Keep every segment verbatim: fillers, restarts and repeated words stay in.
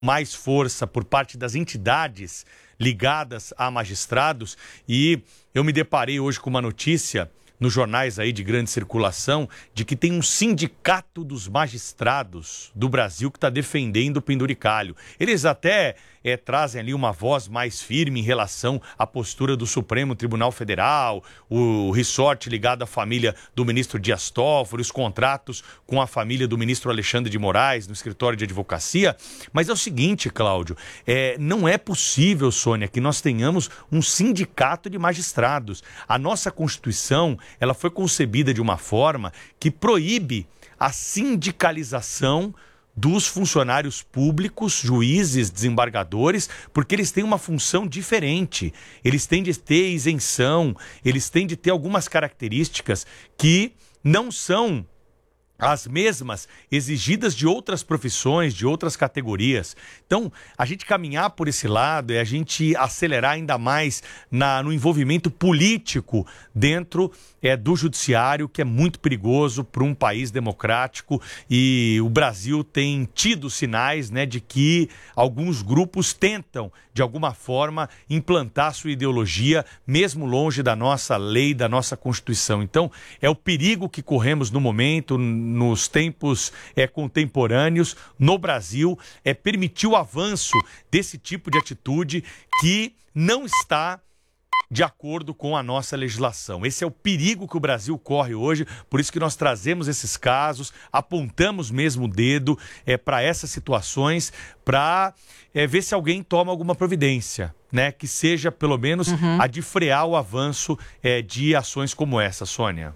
mais força por parte das entidades ligadas a magistrados, e eu me deparei hoje com uma notícia nos jornais aí de grande circulação de que tem um sindicato dos magistrados do Brasil que está defendendo o penduricalho. Eles até é, trazem ali uma voz mais firme em relação à postura do Supremo Tribunal Federal, o resort ligado à família do ministro Dias Toffoli, os contratos com a família do ministro Alexandre de Moraes no escritório de advocacia. Mas é o seguinte, Cláudio, é, não é possível, Sônia, que nós tenhamos um sindicato de magistrados. A nossa Constituição, ela foi concebida de uma forma que proíbe a sindicalização dos funcionários públicos, juízes, desembargadores, porque eles têm uma função diferente. Eles têm de ter isenção, eles têm de ter algumas características que não são as mesmas exigidas de outras profissões, de outras categorias. Então, a gente caminhar por esse lado é a gente acelerar ainda mais na, no envolvimento político dentro é, do judiciário, que é muito perigoso para um país democrático, e o Brasil tem tido sinais, né, de que alguns grupos tentam, de alguma forma, implantar sua ideologia, mesmo longe da nossa lei, da nossa Constituição. Então, é o perigo que corremos no momento, nos tempos é, contemporâneos, no Brasil, é permitir o avanço desse tipo de atitude que não está de acordo com a nossa legislação. Esse é o perigo que o Brasil corre hoje, por isso que nós trazemos esses casos, apontamos mesmo o dedo é, para essas situações, para é, ver se alguém toma alguma providência, né? Que seja, pelo menos, uhum. a de frear o avanço é, de ações como essa, Sônia.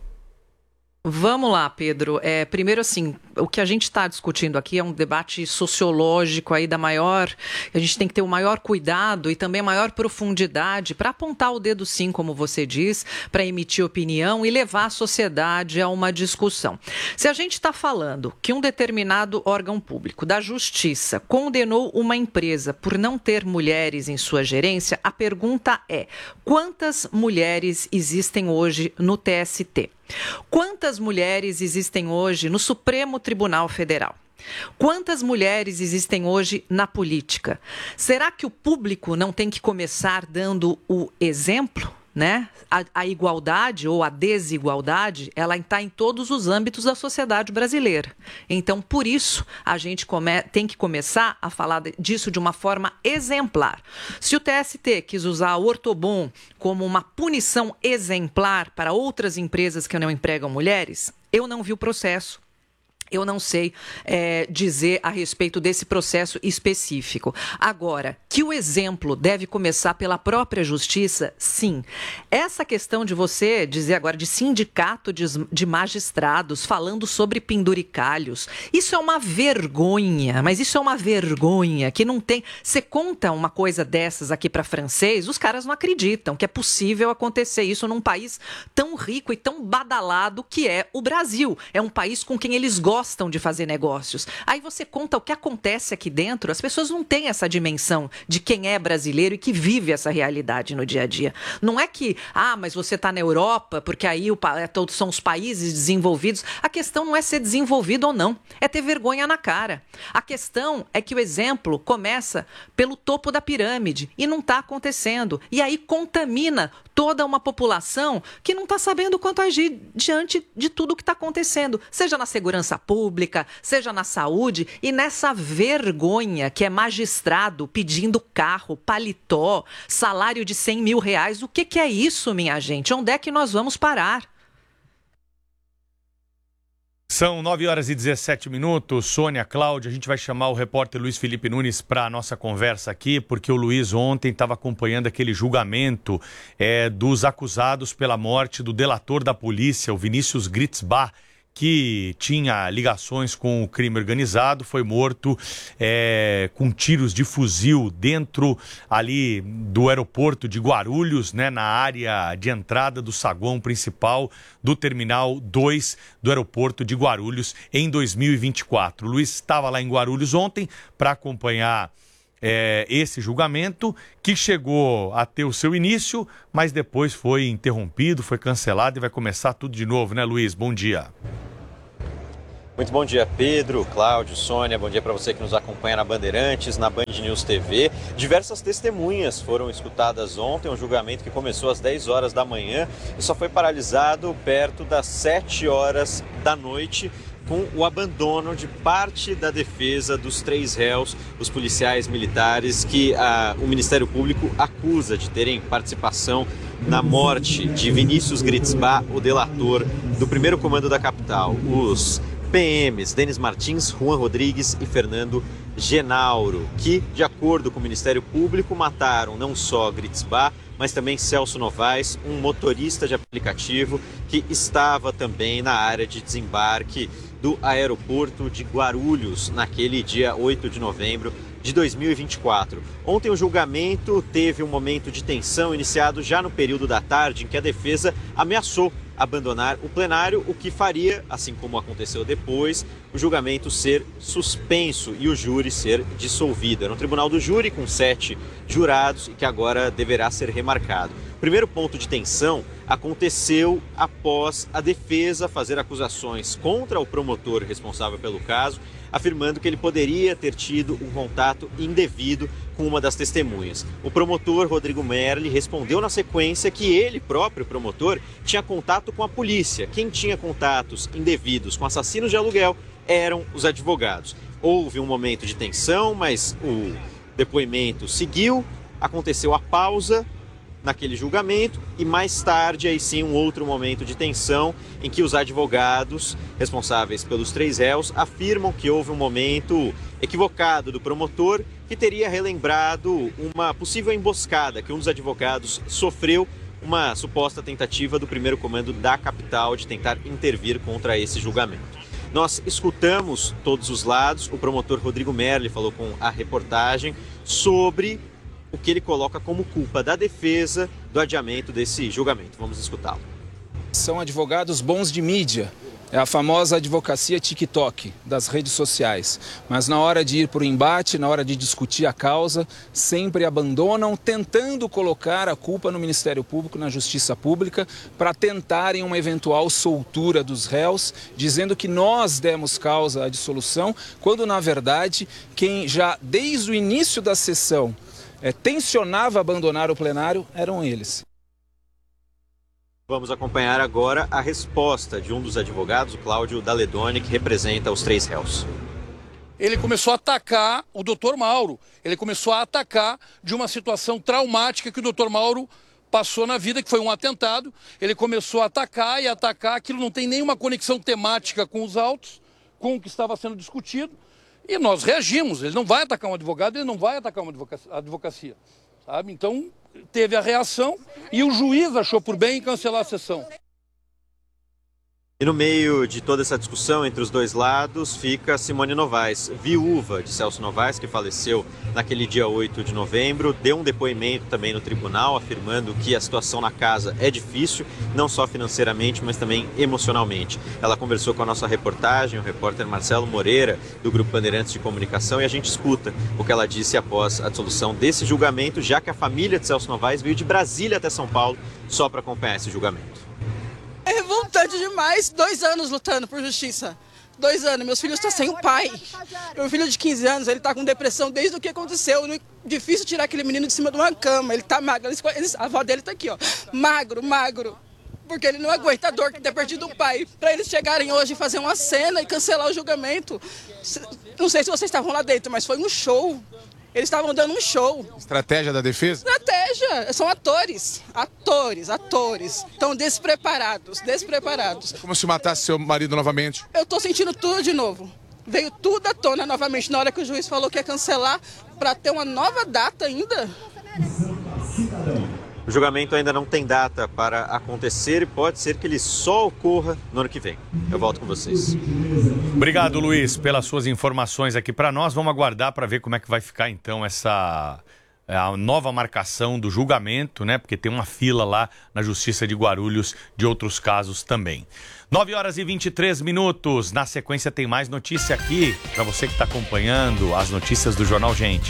Vamos lá, Pedro. É, primeiro, assim, o que a gente está discutindo aqui é um debate sociológico aí da maior... A gente tem que ter o maior cuidado e também a maior profundidade para apontar o dedo, sim, como você diz, para emitir opinião e levar a sociedade a uma discussão. Se a gente está falando que um determinado órgão público da Justiça condenou uma empresa por não ter mulheres em sua gerência, a pergunta é: quantas mulheres existem hoje no T S T? Quantas mulheres existem hoje no Supremo Tribunal Federal? Quantas mulheres existem hoje na política? Será que o público não tem que começar dando o exemplo? Né? A, a igualdade ou a desigualdade, ela está em todos os âmbitos da sociedade brasileira. Então, por isso, a gente come, tem que começar a falar disso de uma forma exemplar. Se o T S T quis usar o Ortobon como uma punição exemplar para outras empresas que não empregam mulheres, eu não vi o processo. Eu não sei é, dizer a respeito desse processo específico. Agora, que o exemplo deve começar pela própria justiça, sim. Essa questão de você dizer agora de sindicato de, de magistrados falando sobre penduricalhos, isso é uma vergonha, mas isso é uma vergonha que não tem... Você conta uma coisa dessas aqui para francês, os caras não acreditam que é possível acontecer isso num país tão rico e tão badalado que é o Brasil. É um país com quem eles gostam gostam de fazer negócios. Aí você conta o que acontece aqui dentro, as pessoas não têm essa dimensão de quem é brasileiro e que vive essa realidade no dia a dia. Não é que, ah, mas você está na Europa, porque aí o, todos são os países desenvolvidos. A questão não é ser desenvolvido ou não, é ter vergonha na cara. A questão é que o exemplo começa pelo topo da pirâmide e não está acontecendo. E aí contamina toda uma população que não está sabendo quanto agir diante de tudo que está acontecendo, seja na segurança pública, seja na saúde, e nessa vergonha que é magistrado pedindo carro, paletó, salário de cem mil reais. O que, que é isso, minha gente? Onde é que nós vamos parar? São nove horas e dezessete minutos. Sônia, Cláudia, a gente vai chamar o repórter Luiz Felipe Nunes para a nossa conversa aqui, porque o Luiz ontem estava acompanhando aquele julgamento é, dos acusados pela morte do delator da polícia, o Vinícius Gritzbach, que tinha ligações com o crime organizado, foi morto é, com tiros de fuzil dentro ali do aeroporto de Guarulhos, né, na área de entrada do saguão principal do Terminal dois do aeroporto de Guarulhos em dois mil e vinte e quatro. O Luiz estava lá em Guarulhos ontem para acompanhar É, esse julgamento, que chegou a ter o seu início, mas depois foi interrompido, foi cancelado e vai começar tudo de novo, né, Luiz? Bom dia. Muito bom dia, Pedro, Cláudio, Sônia. Bom dia para você que nos acompanha na Bandeirantes, na Band News T V. Diversas testemunhas foram escutadas ontem, um julgamento que começou às dez horas da manhã e só foi paralisado perto das sete horas da noite, com o abandono de parte da defesa dos três réus, os policiais militares que a, o Ministério Público acusa de terem participação na morte de Vinícius Gritzbach, o delator do primeiro comando da capital. Os P Ms Denis Martins, Juan Rodrigues e Fernando Genauro, que, de acordo com o Ministério Público, mataram não só Gritzbach, mas também Celso Novaes, um motorista de aplicativo que estava também na área de desembarque do aeroporto de Guarulhos, naquele dia oito de novembro de dois mil e vinte e quatro. Ontem o julgamento teve um momento de tensão iniciado já no período da tarde, em que a defesa ameaçou abandonar o plenário, o que faria, assim como aconteceu depois, o julgamento ser suspenso e o júri ser dissolvido. Era um tribunal do júri com sete jurados e que agora deverá ser remarcado. O primeiro ponto de tensão aconteceu após a defesa fazer acusações contra o promotor responsável pelo caso, afirmando que ele poderia ter tido um contato indevido com uma das testemunhas. O promotor Rodrigo Merli respondeu na sequência que ele, próprio promotor, tinha contato com a polícia. Quem tinha contatos indevidos com assassinos de aluguel eram os advogados. Houve um momento de tensão, mas o depoimento seguiu, aconteceu a pausa naquele julgamento e mais tarde, aí sim, um outro momento de tensão em que os advogados responsáveis pelos três réus afirmam que houve um momento equivocado do promotor que teria relembrado uma possível emboscada que um dos advogados sofreu, uma suposta tentativa do primeiro comando da capital de tentar intervir contra esse julgamento. Nós escutamos todos os lados, o promotor Rodrigo Merli falou com a reportagem sobre o que ele coloca como culpa da defesa do adiamento desse julgamento. Vamos escutá-lo. São advogados bons de mídia, é a famosa advocacia TikTok das redes sociais. Mas na hora de ir para o embate, na hora de discutir a causa, sempre abandonam, tentando colocar a culpa no Ministério Público, na Justiça Pública, para tentarem uma eventual soltura dos réus, dizendo que nós demos causa à dissolução, quando na verdade quem já desde o início da sessão É, tensionava abandonar o plenário, eram eles. Vamos acompanhar agora a resposta de um dos advogados, o Cláudio Daledoni, que representa os três réus. Ele começou a atacar o doutor Mauro, ele começou a atacar de uma situação traumática que o doutor Mauro passou na vida, que foi um atentado. Ele começou a atacar e atacar, aquilo não tem nenhuma conexão temática com os autos, com o que estava sendo discutido. E nós reagimos, ele não vai atacar um advogado, ele não vai atacar uma advocacia, sabe? Então, teve a reação e o juiz achou por bem cancelar a sessão. E no meio de toda essa discussão entre os dois lados fica Simone Novaes, viúva de Celso Novaes, que faleceu naquele dia oito de novembro, deu um depoimento também no tribunal, afirmando que a situação na casa é difícil, não só financeiramente, mas também emocionalmente. Ela conversou com a nossa reportagem, o repórter Marcelo Moreira, do Grupo Bandeirantes de Comunicação, e a gente escuta o que ela disse após a dissolução desse julgamento, já que a família de Celso Novaes veio de Brasília até São Paulo só para acompanhar esse julgamento. É revoltante demais, dois anos lutando por justiça, dois anos, meus filhos estão sem o pai, meu filho de quinze anos, ele está com depressão desde o que aconteceu, difícil tirar aquele menino de cima de uma cama, ele está magro, a avó dele está aqui, ó, magro, magro, porque ele não aguenta a dor de ter perdido o pai, para eles chegarem hoje e fazer uma cena e cancelar o julgamento, não sei se vocês estavam lá dentro, mas foi um show. Eles estavam dando um show. Estratégia da defesa? Estratégia. São atores. Atores, atores. Estão despreparados, despreparados. É como se matasse seu marido novamente. Eu estou sentindo tudo de novo. Veio tudo à tona novamente na hora que o juiz falou que ia cancelar para ter uma nova data ainda. O julgamento ainda não tem data para acontecer e pode ser que ele só ocorra no ano que vem. Eu volto com vocês. Obrigado, Luiz, pelas suas informações aqui para nós. Vamos aguardar para ver como é que vai ficar então essa a nova marcação do julgamento, né? Porque tem uma fila lá na Justiça de Guarulhos de outros casos também. nove horas e vinte e três minutos. Na sequência tem mais notícia aqui para você que está acompanhando as notícias do Jornal Gente.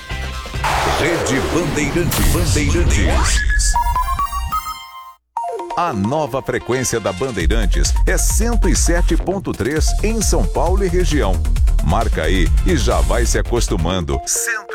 Rede Bandeirantes. Bandeirantes. A nova frequência da Bandeirantes é cento e sete ponto três em São Paulo e região. Marca aí e já vai se acostumando.